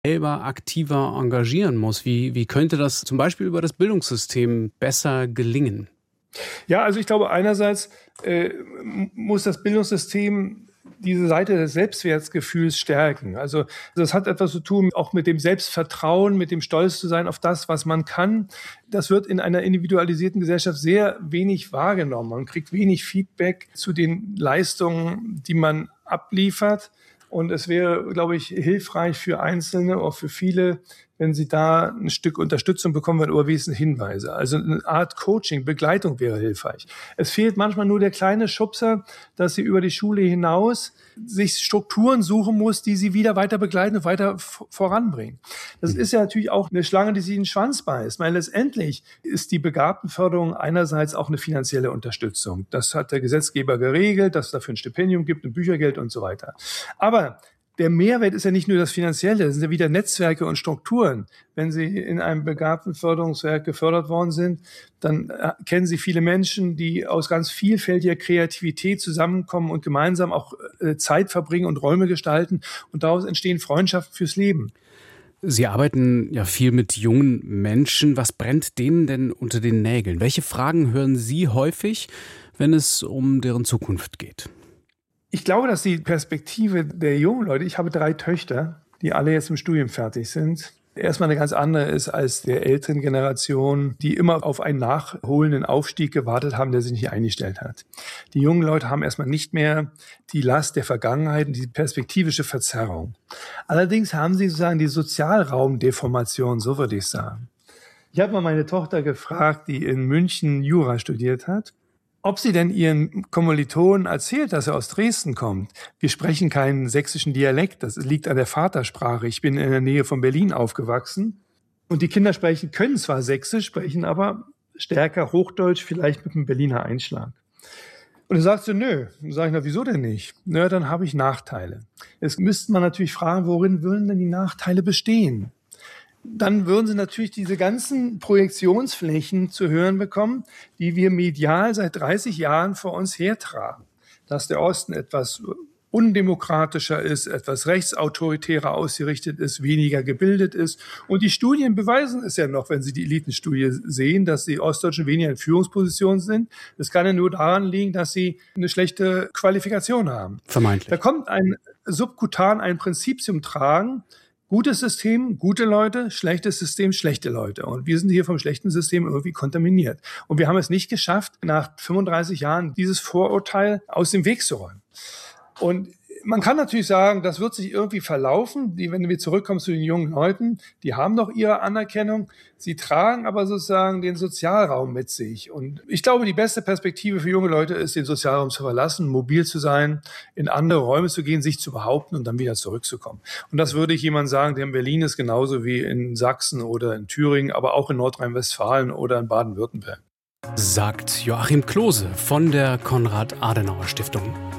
selber aktiver engagieren muss. Wie könnte das zum Beispiel über das Bildungssystem besser gelingen? Ja, also ich glaube, einerseits muss das Bildungssystem diese Seite des Selbstwertgefühls stärken. Also das hat etwas zu tun auch mit dem Selbstvertrauen, mit dem Stolz zu sein auf das, was man kann. Das wird in einer individualisierten Gesellschaft sehr wenig wahrgenommen. Man kriegt wenig Feedback zu den Leistungen, die man abliefert. Und es wäre, glaube ich, hilfreich für Einzelne, auch für viele, wenn sie da ein Stück Unterstützung bekommen würden oder wenigstens Hinweise. Also eine Art Coaching, Begleitung wäre hilfreich. Es fehlt manchmal nur der kleine Schubser, dass sie über die Schule hinaus sich Strukturen suchen muss, die sie wieder weiter begleiten und weiter voranbringen. Das ist ja natürlich auch eine Schlange, die sich in den Schwanz beißt. Weil letztendlich ist die Begabtenförderung einerseits auch eine finanzielle Unterstützung. Das hat der Gesetzgeber geregelt, dass es dafür ein Stipendium gibt, ein Büchergeld und so weiter. Aber der Mehrwert ist ja nicht nur das Finanzielle, das sind ja wieder Netzwerke und Strukturen. Wenn Sie in einem Begabtenförderungswerk gefördert worden sind, dann kennen Sie viele Menschen, die aus ganz vielfältiger Kreativität zusammenkommen und gemeinsam auch Zeit verbringen und Räume gestalten. Und daraus entstehen Freundschaften fürs Leben. Sie arbeiten ja viel mit jungen Menschen. Was brennt denen denn unter den Nägeln? Welche Fragen hören Sie häufig, wenn es um deren Zukunft geht? Ich glaube, dass die Perspektive der jungen Leute, ich habe 3 Töchter, die alle jetzt im Studium fertig sind, erstmal eine ganz andere ist als der älteren Generation, die immer auf einen nachholenden Aufstieg gewartet haben, der sich nicht eingestellt hat. Die jungen Leute haben erstmal nicht mehr die Last der Vergangenheit und die perspektivische Verzerrung. Allerdings haben sie sozusagen die Sozialraumdeformation, so würde ich sagen. Ich habe mal meine Tochter gefragt, die in München Jura studiert hat, ob sie denn ihren Kommilitonen erzählt, dass er aus Dresden kommt. Wir sprechen keinen sächsischen Dialekt, das liegt an der Vatersprache. Ich bin in der Nähe von Berlin aufgewachsen. Und die Kinder können zwar Sächsisch, sprechen aber stärker Hochdeutsch, vielleicht mit einem Berliner Einschlag. Und er sagt so, nö. Dann sage ich, na, wieso denn nicht? Na, dann habe ich Nachteile. Jetzt müsste man natürlich fragen, worin würden denn die Nachteile bestehen? Dann würden sie natürlich diese ganzen Projektionsflächen zu hören bekommen, die wir medial seit 30 Jahren vor uns hertragen. Dass der Osten etwas undemokratischer ist, etwas rechtsautoritärer ausgerichtet ist, weniger gebildet ist. Und die Studien beweisen es ja noch, wenn Sie die Elitenstudie sehen, dass die Ostdeutschen weniger in Führungspositionen sind. Das kann ja nur daran liegen, dass sie eine schlechte Qualifikation haben. Vermeintlich. Da kommt ein Prinzip zum Tragen. Gutes System, gute Leute, schlechtes System, schlechte Leute. Und wir sind hier vom schlechten System irgendwie kontaminiert. Und wir haben es nicht geschafft, nach 35 Jahren dieses Vorurteil aus dem Weg zu räumen. Und man kann natürlich sagen, das wird sich irgendwie verlaufen. Wenn wir zurückkommen zu den jungen Leuten, die haben doch ihre Anerkennung. Sie tragen aber sozusagen den Sozialraum mit sich. Und ich glaube, die beste Perspektive für junge Leute ist, den Sozialraum zu verlassen, mobil zu sein, in andere Räume zu gehen, sich zu behaupten und dann wieder zurückzukommen. Und das würde ich jemand sagen, der in Berlin ist, genauso wie in Sachsen oder in Thüringen, aber auch in Nordrhein-Westfalen oder in Baden-Württemberg. Sagt Joachim Klose von der Konrad-Adenauer-Stiftung.